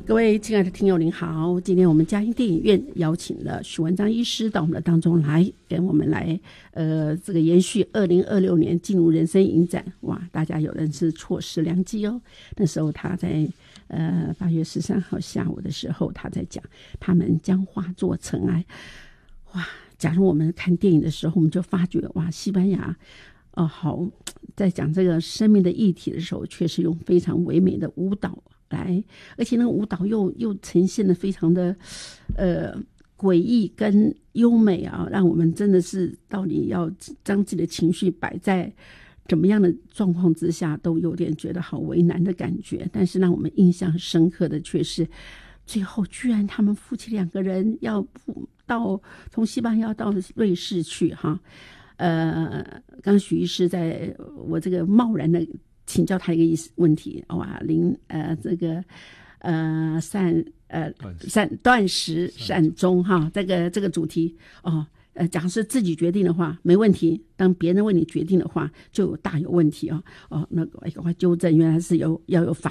各位亲爱的听友您好，今天我们嘉音电影院邀请了许文章医师到我们的当中来，跟我们来这个延续2026年进入人生影展。哇，大家有人是错失良机哦。那时候他在8月13号下午的时候，他在讲他们将化作尘埃。哇，假如我们看电影的时候，我们就发觉哇，西班牙好，在讲这个生命的议题的时候，确实用非常唯美的舞蹈来，而且那个舞蹈又呈现的非常的诡异跟优美啊，让我们真的是到底要将自己的情绪摆在怎么样的状况之下，都有点觉得好为难的感觉。但是让我们印象深刻的却是，最后居然他们夫妻2个人要从西班牙到瑞士去哈。刚许医师在我这个贸然的请教他一个问题，哇，这个断食善终哈，这个主题假如是自己决定的话没问题，当别人为你决定的话就大有问题那我纠正，原来是要有法